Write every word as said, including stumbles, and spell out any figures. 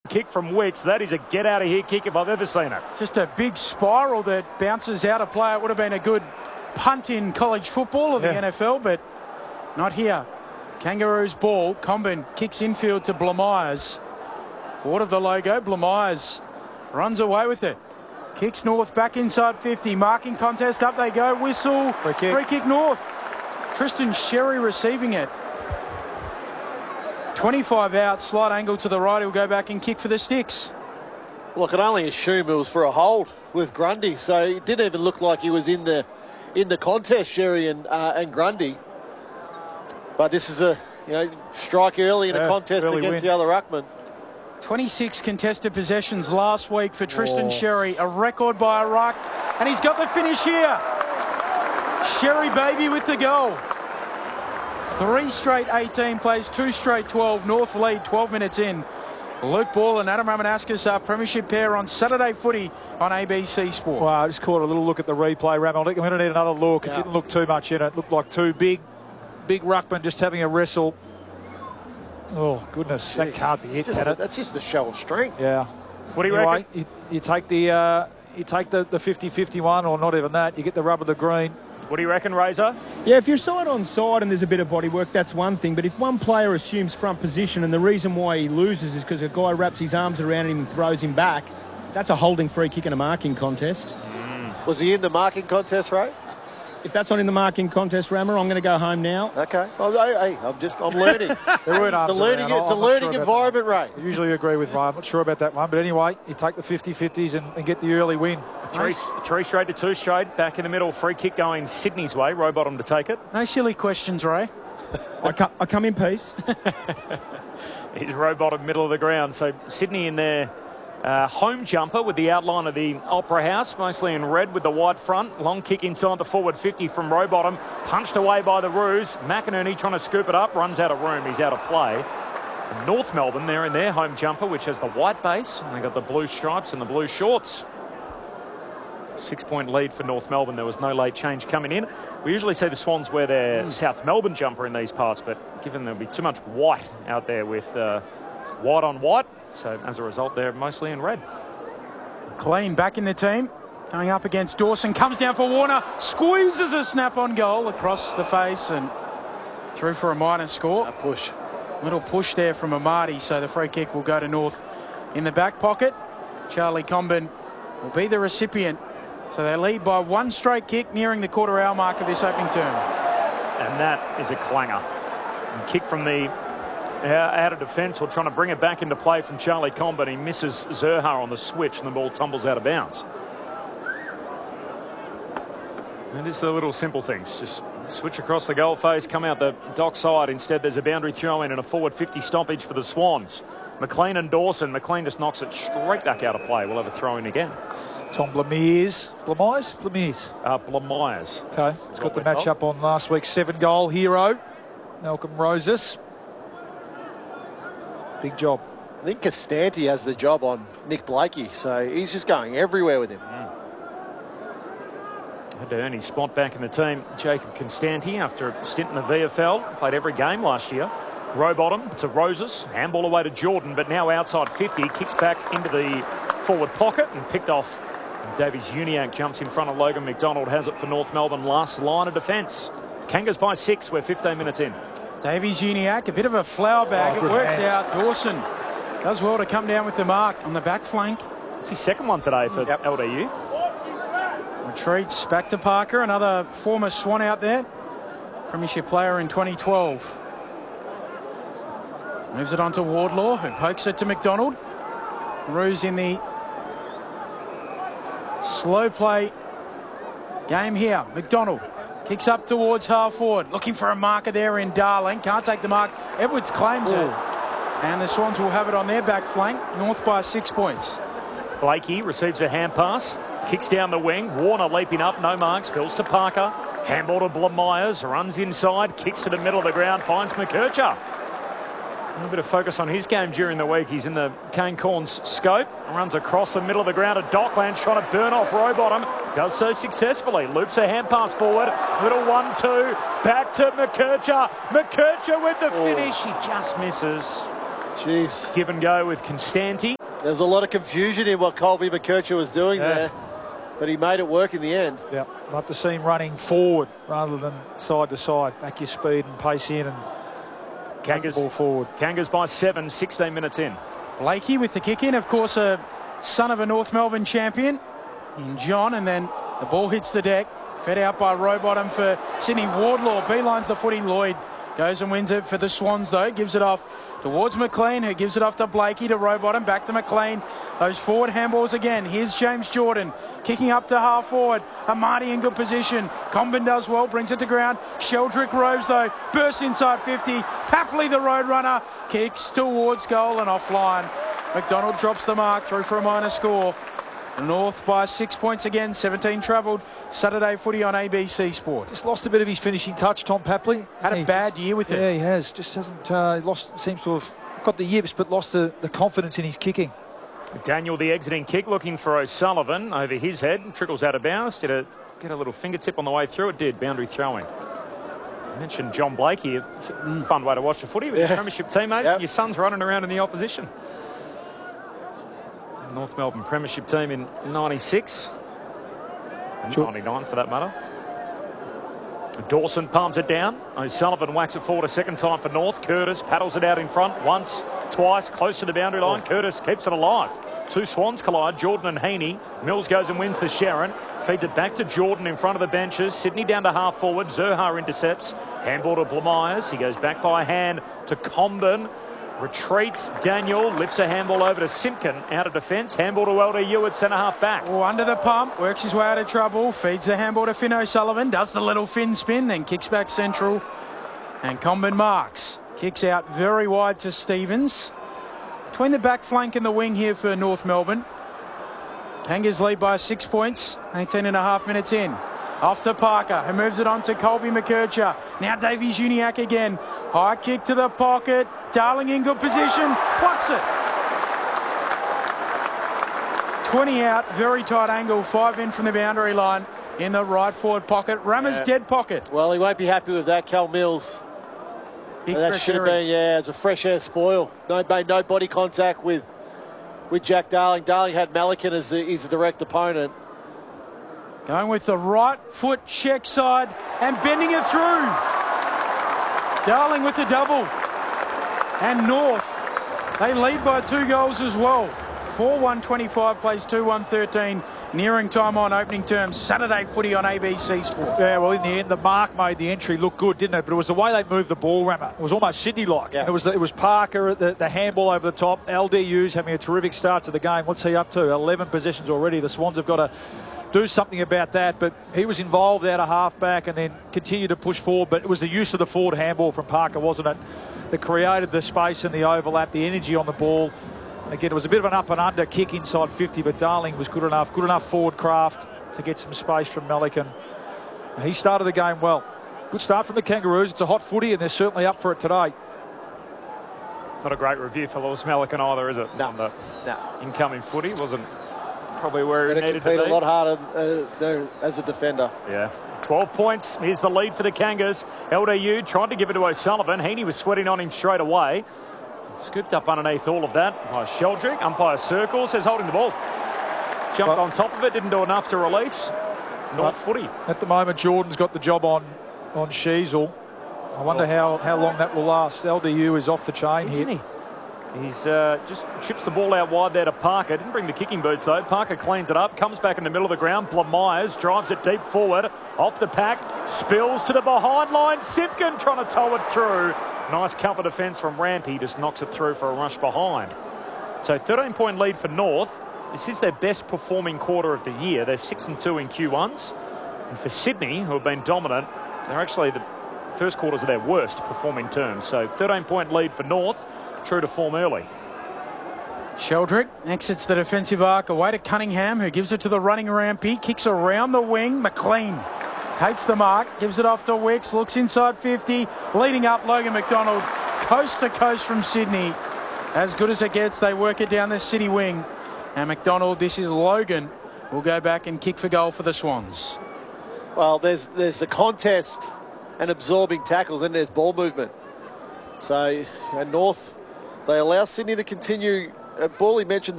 kick from Wicks. That is a get-out-of-here kick if I've ever seen it. Just a big spiral that bounces out of play. It would have been a good punt in college football or the yeah. N F L, but not here. Kangaroos ball. Comben kicks infield to Blamires. Forward of the logo. Blamires runs away with it. Kicks North back inside fifty. Marking contest. Up they go. Whistle. Free kick. Free kick North. Tristan Sherry receiving it. twenty-five out. Slight angle to the right. He'll go back and kick for the Sticks. Well, I can only assume it was for a hold with Grundy. So it didn't even look like he was in the in the contest, Sherry and uh, and Grundy. But this is a you know strike early in yeah, a contest against win. the other ruckman. twenty-six contested possessions last week for Tristan oh. Sherry. A record by a ruck. And he's got the finish here. Sherry baby with the goal. Three straight eighteen plays, two straight twelve. North lead twelve minutes in. Luke Ball and Adam Ramanauskas are premiership pair on Saturday footy on A B C Sport. Well, I just caught a little look at the replay, Ram. I'm going to need another look. Yeah. It didn't look too much in it. It looked like two big, big ruckmen just having a wrestle. Oh, goodness. That Jeez. can't be it, Just can the, it? that's just the show of strength. Yeah. What do you anyway, reckon? You, you take the uh, you take the, the fifty fifty-one, or not even that. You get the rub of the green. What do you reckon, Razor? Yeah, if you're side on side and there's a bit of bodywork, that's one thing. But if one player assumes front position and the reason why he loses is because a guy wraps his arms around him and throws him back, that's a holding free kick in a marking contest. Mm. Was he in the marking contest, Ray? If that's not in the marking contest, Rammer, I'm going to go home now. Okay. Oh, hey, hey, I'm just, I'm learning. There weren't It's a arms learning, around. it's a I'm not learning sure environment, Ray. I usually agree with Ryan. I'm not sure about that one. But anyway, you take the fifty fifties and, and get the early win. Three, three straight to two straight. Back in the middle. Free kick going Sydney's way. Rowbottom to take it. No silly questions, Ray. I, come, I come in peace. He's Rowbottom, middle of the ground. So Sydney in their uh, home jumper with the outline of the Opera House, mostly in red with the white front. Long kick inside the forward fifty from Rowbottom. Punched away by the Roos. McInerney trying to scoop it up. Runs out of room. He's out of play. And North Melbourne, they're in their home jumper, which has the white base. And they got the blue stripes and the blue shorts. Six-point lead for North Melbourne. There was no late change coming in. We usually see the Swans wear their mm. South Melbourne jumper in these parts, but given there'll be too much white out there with uh, white on white, so as a result, they're mostly in red. Clean back in the team. Going up against Dawson. Comes down for Warner. Squeezes a snap on goal across the face and through for a minor score. A push. Little push there from Amati, so the free kick will go to North in the back pocket. Charlie Comben will be the recipient. So they lead by one straight kick nearing the quarter hour mark of this opening term. And that is a clanger. And kick from the uh, out of defence, or trying to bring it back into play from Charlie Comben. He misses Zerha on the switch and the ball tumbles out of bounds. And it's the little simple things. Just switch across the goal face, come out the dock side. Instead, there's a boundary throw in and a forward fifty stoppage for the Swans. McLean and Dawson. McLean just knocks it straight back out of play. We'll have a throw in again. Tom Blamires. Blamires? Blamires. Uh, Blamires. Okay. It's got the match up on last week's seven-goal hero, Malcolm Roses. Big job. I think Costanti has the job on Nick Blakey, so he's just going everywhere with him. Mm. Had to earn his spot back in the team. Jacob Constanti, after a stint in the V F L, played every game last year. Rowbottom to Roses. Handball away to Jordan, but now outside fifty. Kicks back into the forward pocket and picked off. Davies Uniacke jumps in front of Logan McDonald. Has it for North Melbourne. Last line of defence. Kangas by six. We're fifteen minutes in. Davies Uniacke, a bit of a flower bag. Oh, it works hands. out. Dawson does well to come down with the mark on the back flank. It's his second one today for Yep. L D U. Retreats back to Parker, another former Swan out there. Premiership player in twenty twelve. Moves it on to Wardlaw, who pokes it to McDonald. Roos in the slow play game here. McDonald kicks up towards half forward. Looking for a marker there in Darling. Can't take the mark. Edwards claims Ooh. it. And the Swans will have it on their back flank. North by six points. Blakey receives a hand pass. Kicks down the wing. Warner leaping up. No marks. Fills to Parker. Handball to Blamires. Runs inside. Kicks to the middle of the ground. Finds McKercher. A little bit of focus on his game during the week. He's in the Kane Corns scope. Runs across the middle of the ground at Docklands, trying to burn off Rowbottom. Does so successfully. Loops a hand pass forward. Little one two. Back to McKercher. McKercher with the finish. He just misses. Jeez. Give and go with Constanti. There's a lot of confusion in what Colby McKercher was doing Yeah. there, but he made it work in the end. Yeah, love to see him running forward rather than side to side. Back your speed and pace in and Kangas ball forward. Kangas by seven, sixteen minutes in. Blakey with the kick in, of course, a son of a North Melbourne champion in John, and then the ball hits the deck, fed out by Rowbottom for Sydney. Wardlaw beelines the footy. Lloyd goes and wins it for the Swans, though, gives it off towards McLean, who gives it off to Blakey, to Rowbottom, back to McLean. Those forward handballs again. Here's James Jordan kicking up to half forward. Amati in good position. Comben does well, brings it to ground. Sheldrick roves, though, bursts inside fifty. Papley, the road runner, kicks towards goal and offline. McDonald drops the mark, through for a minor score. North by six points again, seventeen travelled. Saturday footy on A B C Sport. Just lost a bit of his finishing touch, Tom Papley. Had a He bad just- year with Yeah, it. he has. Just hasn't uh, lost. Seems to have got the yips, but lost the, the confidence in his kicking. Daniel, the exiting kick, looking for O'Sullivan over his head. Trickles out of bounds. Did it get a little fingertip on the way through? It did. Boundary throwing. I mentioned John Blakey. It's a fun way to watch the footy with Yeah. your premiership teammates. Yep. And your son's running around in the opposition. North Melbourne premiership team in ninety-six. And Sure. ninety-nine for that matter. Dawson palms it down. O'Sullivan whacks it forward a second time for North. Curtis paddles it out in front once, twice, close to the boundary line. Curtis keeps it alive. Two Swans collide, Jordan and Heaney. Mills goes and wins the Sharon. Feeds it back to Jordan in front of the benches. Sydney down to half forward. Zerha intercepts. Handball to Blamires. He goes back by hand to Comben. Retreats. Daniel lifts a handball over to Simpkin. Out of defence. Handball to L D U at centre half back. Oh, under the pump, works his way out of trouble, feeds the handball to Finn O'Sullivan, does the little Finn spin, then kicks back central. And Comben marks. Kicks out very wide to Stevens. Between the back flank and the wing here for North Melbourne. Kangas lead by six points, eighteen and a half minutes in. Off to Parker, who moves it on to Colby McKercher. Now Davies Uniacke again. High kick to the pocket. Darling in good position. Plucks it. twenty out, very tight angle. Five in from the boundary line in the right forward pocket. Rammer's Yeah. dead pocket. Well, he won't be happy with that, Cal Mills. Big that fresh should have area. been, yeah, as a fresh air spoil. No, made no body contact with with Jack Darling. Darling had Malikan as the, his direct opponent. Going with the right foot check side and bending it through. Darling with the double. And North, they lead by two goals as well. four one twenty-five plays two one thirteen. Nearing time on opening terms. Saturday footy on A B C Sport. Yeah, well, in the end, the mark made the entry look good, didn't it? But it was the way they moved the ball, Rammer. It was almost Sydney-like. Yeah. It was it was Parker, the, the handball over the top. L D U's having a terrific start to the game. What's he up to? eleven possessions already. The Swans have got to do something about that. But he was involved out of half-back and then continued to push forward. But it was the use of the forward handball from Parker, wasn't it, that created the space and the overlap, the energy on the ball. Again, it was a bit of an up and under kick inside fifty, but Darling was good enough, good enough forward craft to get some space from Malikan. And he started the game well. Good start from the Kangaroos. It's a hot footy, and they're certainly up for it today. Not a great review for Lewis Malikan either, is it? No. On the No. incoming footy. Wasn't probably where he Going to needed to compete be. a lot harder uh, there as a defender. Yeah. twelve points. Here's the lead for the Kangas. L D U tried to give it to O'Sullivan. Heaney was sweating on him straight away. Scooped up underneath all of that by Sheldrick. Umpire Circle says holding the ball. Jumped Well, on top of it. Didn't do enough to release. North footy. At the moment, Jordan's got the job on on Sheasel. I wonder how, how long that will last. L D U is off the chain Isn't here. he? He's uh, just chips the ball out wide there to Parker. Didn't bring the kicking boots though. Parker cleans it up, comes back in the middle of the ground. Blamires drives it deep forward, off the pack, spills to the behind line. Simpkin trying to tow it through. Nice cover defence from Rampy, just knocks it through for a rush behind. So thirteen point lead for North. This is their best performing quarter of the year. They're six and two in Q ones. And for Sydney, who have been dominant, they're actually the first quarters of their worst performing terms. So thirteen point lead for North. True to form early. Sheldrick exits the defensive arc away to Cunningham, who gives it to the running Rampy. Kicks around the wing. McLean takes the mark, gives it off to Wicks, looks inside fifty. Leading up, Logan McDonald, coast to coast from Sydney. As good as it gets, they work it down the city wing. And McDonald, this is Logan, will go back and kick for goal for the Swans. Well, there's there's the contest and absorbing tackles, and there's ball movement. So, you know, North, they allow Sydney to continue. Uh, Bawley mentioned